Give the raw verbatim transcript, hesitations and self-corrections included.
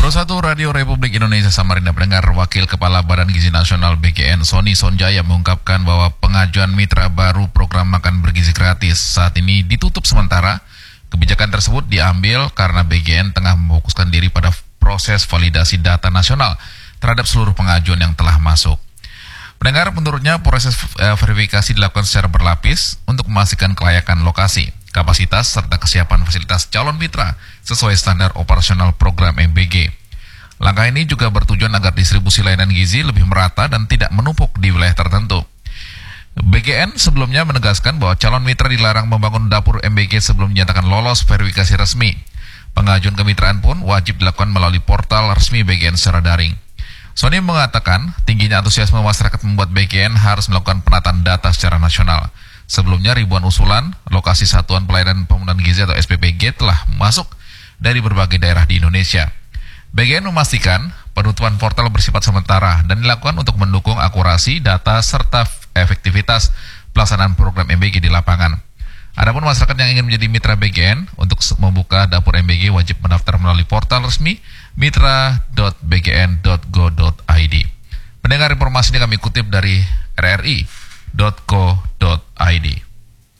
Persatu Radio Republik Indonesia Samarinda pendengar, Wakil Kepala Badan Gizi Nasional B G N Sony Sonjaya mengungkapkan bahwa pengajuan mitra baru program makan bergizi gratis saat ini ditutup sementara. Kebijakan tersebut diambil karena B G N tengah memfokuskan diri pada proses validasi data nasional terhadap seluruh pengajuan yang telah masuk. Pendengar, menurutnya proses verifikasi dilakukan secara berlapis untuk memastikan kelayakan lokasi, kapasitas, serta kesiapan fasilitas calon mitra sesuai standar operasional program M B G. Langkah ini juga bertujuan agar distribusi layanan gizi lebih merata dan tidak menumpuk di wilayah tertentu. B G N sebelumnya menegaskan bahwa calon mitra dilarang membangun dapur M B G sebelum dinyatakan lolos verifikasi resmi. Pengajuan kemitraan pun wajib dilakukan melalui portal resmi B G N secara daring. Sony mengatakan tingginya antusiasme masyarakat membuat B G N harus melakukan penataan data secara nasional. Sebelumnya ribuan usulan lokasi Satuan Pelayanan Pemenuhan Gizi atau S P P G telah masuk dari berbagai daerah di Indonesia. B G N memastikan penutupan portal bersifat sementara dan dilakukan untuk mendukung akurasi data serta efektivitas pelaksanaan program M B G di lapangan. Adapun masyarakat yang ingin menjadi mitra B G N untuk membuka dapur M B G wajib mendaftar melalui portal resmi mitra dot b g n dot go dot i d. Pendengar, informasi ini kami kutip dari r r i dot co dot i d.